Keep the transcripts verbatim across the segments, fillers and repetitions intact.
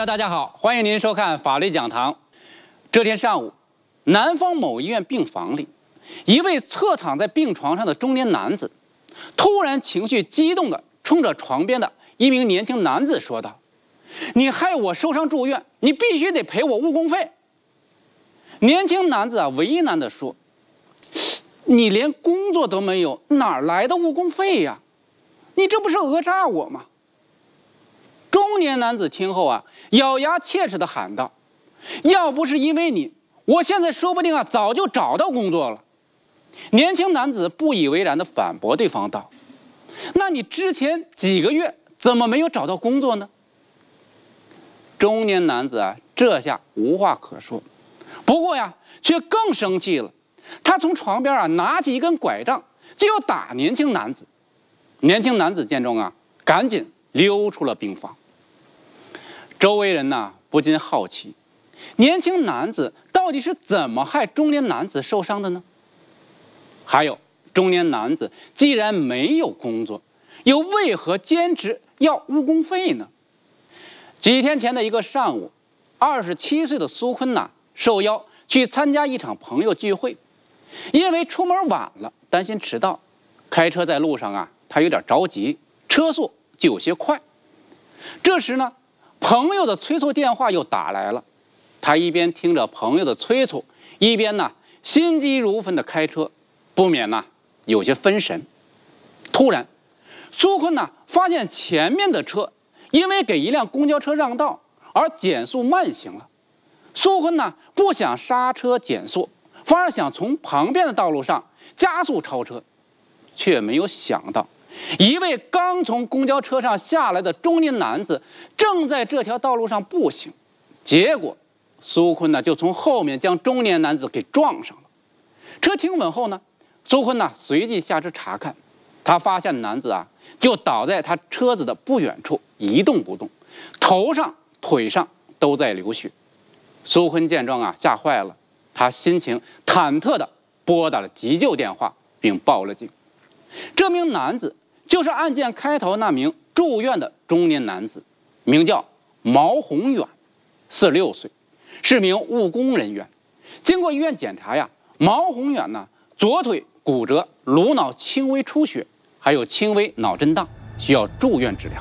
友大家好，欢迎您收看法律讲堂。这天上午，南方某医院病房里，一位侧躺在病床上的中年男子，突然情绪激动地冲着床边的一名年轻男子说道：“你害我受伤住院，你必须得赔我误工费。”年轻男子啊为难地说：“你连工作都没有，哪来的误工费呀？你这不是讹诈我吗？”中年男子听后啊，咬牙切齿地喊道：“要不是因为你，我现在说不定啊早就找到工作了。”年轻男子不以为然地反驳对方道：“那你之前几个月怎么没有找到工作呢？”中年男子啊这下无话可说，不过呀却更生气了，他从床边啊拿起一根拐杖就要打年轻男子。年轻男子见状啊，赶紧溜出了病房。周围人呢不禁好奇，年轻男子到底是怎么害中年男子受伤的呢？还有，中年男子既然没有工作，又为何坚持要误工费呢？几天前的一个上午，二十七岁的苏坤呐受邀去参加一场朋友聚会，因为出门晚了，担心迟到，开车在路上啊，他有点着急，车速就有些快。这时呢，朋友的催促电话又打来了，他一边听着朋友的催促，一边呢心急如焚地开车，不免呢有些分神。突然，苏坤呢发现前面的车因为给一辆公交车让道而减速慢行了。苏坤呢不想刹车减速，反而想从旁边的道路上加速超车，却没有想到一位刚从公交车上下来的中年男子正在这条道路上步行，结果苏坤呢就从后面将中年男子给撞上了。车停稳后呢，苏坤呢随即下车查看，他发现男子啊就倒在他车子的不远处一动不动，头上腿上都在流血。苏坤见状啊吓坏了，他心情忐忑地拨打了急救电话并报了警。这名男子就是案件开头那名住院的中年男子，名叫毛宏远，四十六岁，是名务工人员。经过医院检查呀，毛宏远呢左腿骨折，颅脑轻微出血，还有轻微脑震荡，需要住院治疗。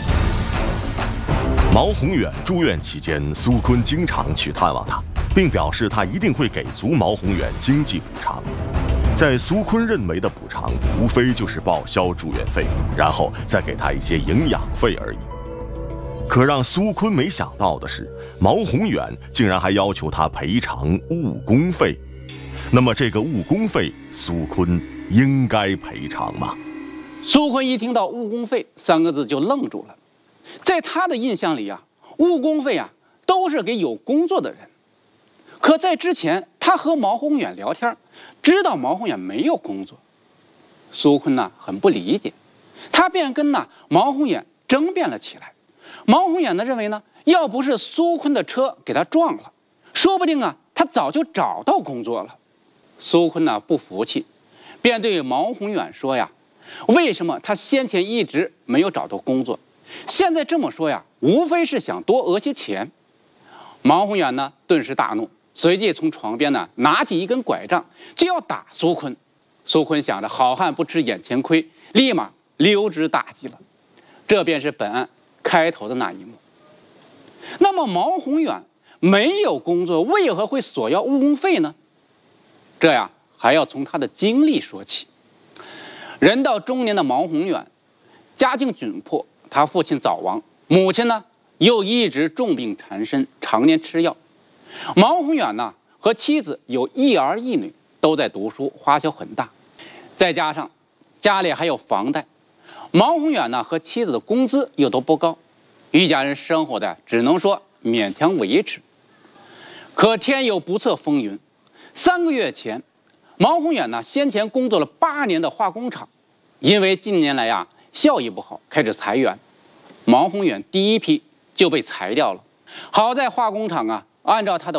毛宏远住院期间，苏坤经常去探望他，并表示他一定会给足毛宏远经济补偿。在苏坤认为的补偿，无非就是报销住院费，然后再给他一些营养费而已。可让苏坤没想到的是，毛宏远竟然还要求他赔偿误工费。那么这个误工费，苏坤应该赔偿吗？ 苏坤一听到误工费三个字就愣住了。在他的印象里啊，误工费啊都是给有工作的人。可在之前，他和毛宏远聊天，知道毛宏远没有工作。苏坤呢很不理解，他便跟呢毛宏远争辩了起来。毛宏远呢认为呢，要不是苏坤的车给他撞了，说不定啊他早就找到工作了。苏坤呢不服气，便对毛宏远说呀：“为什么他先前一直没有找到工作，现在这么说呀，无非是想多讹些钱。”毛宏远呢顿时大怒，随即从床边呢拿起一根拐杖就要打苏坤。苏坤想着好汉不吃眼前亏，立马溜之大吉了。这便是本案开头的那一幕。那么毛宏远没有工作，为何会索要误工费呢？这呀还要从他的经历说起。人到中年的毛宏远家境窘迫，他父亲早亡，母亲呢又一直重病缠身，常年吃药。毛宏远呢和妻子有一儿一女，都在读书，花销很大，再加上家里还有房贷，毛宏远呢和妻子的工资又都不高，一家人生活的只能说勉强维持。可天有不测风云，三个月前，毛宏远呢先前工作了八年的化工厂，因为近年来呀效益不好，开始裁员，毛宏远第一批就被裁掉了。好在化工厂啊按照他的